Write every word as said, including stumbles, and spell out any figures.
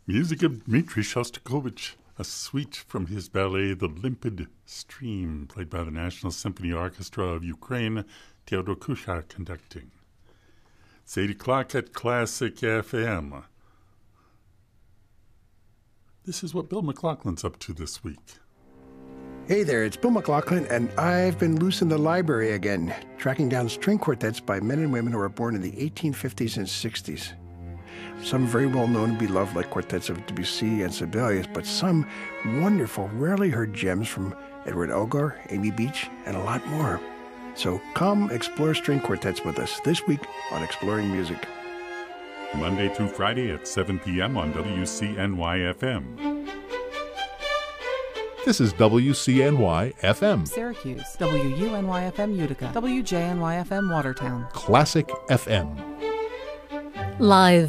Music of Dmitri Shostakovich, a suite from his ballet The Limpid Stream, played by the National Symphony Orchestra of Ukraine, Theodor Kuchar conducting. It's eight o'clock at Classic F M. This is what Bill McLaughlin's up to this week. Hey there, it's Bill McLaughlin, and I've been loose in the library again, tracking down string quartets by men and women who were born in the eighteen fifties and sixties. Some very well known and beloved, like quartets of Debussy and Sibelius, but some wonderful, rarely heard gems from Edward Elgar, Amy Beach, and a lot more. So come explore string quartets with us this week on Exploring Music. Monday through Friday at seven p.m. on W C N Y F M. This is W C N Y F M. Syracuse, W U N Y F M Utica, W J N Y F M Watertown. Classic F M. Live